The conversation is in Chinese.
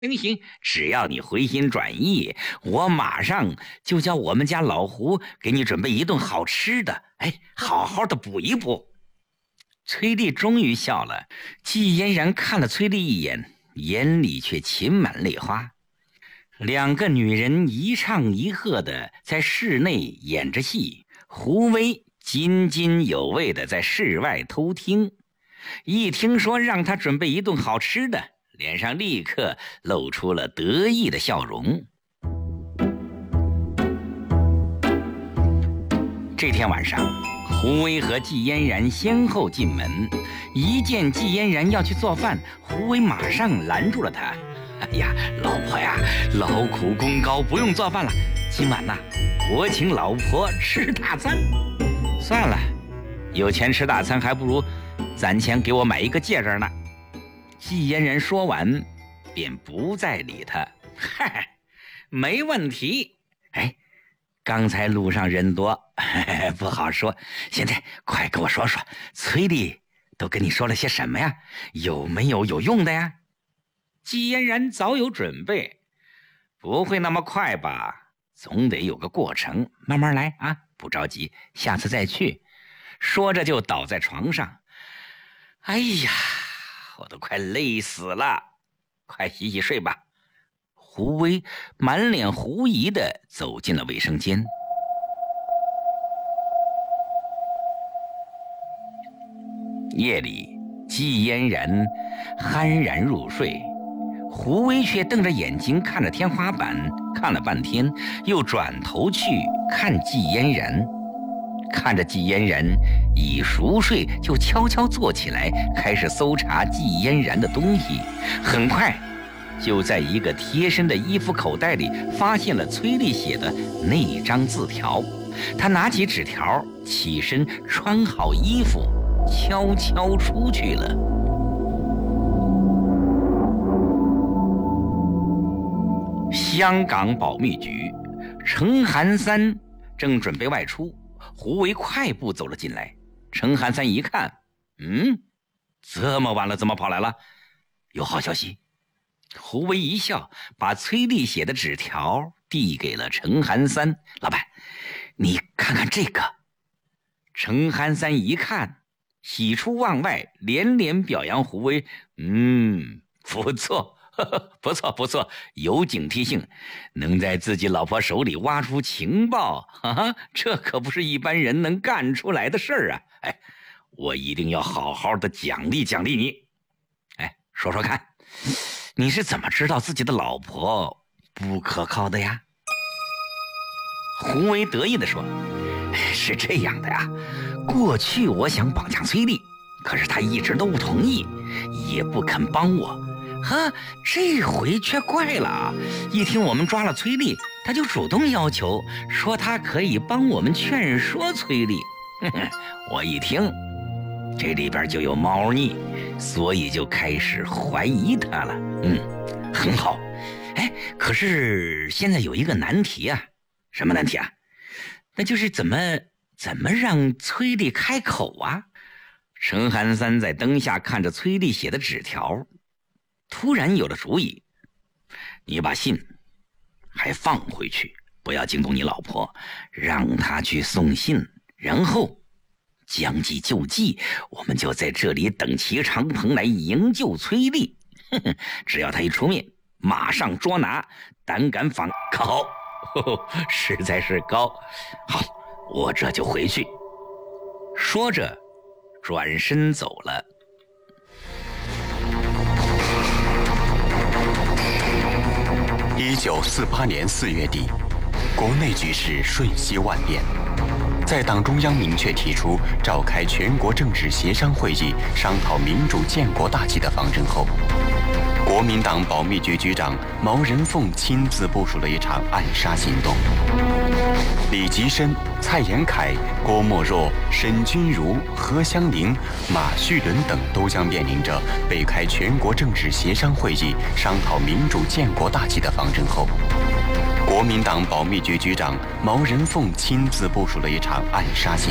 行，只要你回心转意，我马上就叫我们家老胡给你准备一顿好吃的，好好的补一补。崔丽终于笑了，季嫣然看了崔丽一眼，眼里却噙满泪花。两个女人一唱一和的在室内演着戏，胡薇津津有味的在室外偷听。一听说让他准备一顿好吃的，脸上立刻露出了得意的笑容。这天晚上，胡薇和季嫣然先后进门，一见季嫣然要去做饭，胡薇马上拦住了她。哎呀，老婆呀，劳苦功高，不用做饭了，今晚呐，我请老婆吃大餐。算了，有钱吃大餐还不如攒钱给我买一个戒指呢。季嫣然说完便不再理他。嗨，没问题。刚才路上人多，不好说，现在快跟我说说，崔丽都跟你说了些什么呀？有没有有用的呀？季嫣然早有准备，不会那么快吧？总得有个过程，慢慢来啊，不着急，下次再去。说着就倒在床上。哎呀，我都快累死了，快洗洗睡吧。胡薇满脸狐疑地走进了卫生间。夜里，季嫣然酣然入睡，胡薇却瞪着眼睛看着天花板，看了半天，又转头去看季嫣然。看着季嫣然已熟睡，就悄悄坐起来，开始搜查季嫣然的东西。很快就在一个贴身的衣服口袋里发现了崔丽写的那张字条。他拿起纸条，起身穿好衣服，悄悄出去了。香港保密局，程寒三正准备外出，胡薇快步走了进来。程寒三一看，这么晚了怎么跑来了？有好消息。胡薇一笑，把崔丽写的纸条递给了程寒三。老板，你看看这个。程寒三一看，喜出望外，连连表扬胡薇。不错，不错不错，有警惕性，能在自己老婆手里挖出情报，这可不是一般人能干出来的事儿啊！我一定要好好的奖励奖励你。说说看，你是怎么知道自己的老婆不可靠的呀？胡薇得意地说：是这样的呀，过去我想绑架崔丽，可是她一直都不同意，也不肯帮我。这回却怪了，一听我们抓了崔丽，她就主动要求，说她可以帮我们劝说崔丽。我一听，这里边就有猫腻，所以就开始怀疑她了。很好。可是现在有一个难题啊。什么难题啊？那就是怎么让崔丽开口啊？程寒三在灯下看着崔丽写的纸条，突然有了主意。你把信还放回去，不要惊动你老婆，让她去送信，然后将计就计，我们就在这里等齐长鹏来营救崔丽。只要他一出面，马上捉拿，胆敢反高，实在是高。好，我这就回去。说着转身走了。 1948年4月底，国内局势瞬息万变。在党中央明确提出召开全国政治协商会议，商讨民主建国大计的方针后，国民党保密局局长毛人凤亲自部署了一场暗杀行动。李吉深、蔡延闿、郭沫若、沈钧儒、何香凝、马叙伦等都将面临着被开全国政治协商会议，商讨民主建国大计的方针后，国民党保密局局长毛人凤亲自部署了一场暗杀行动。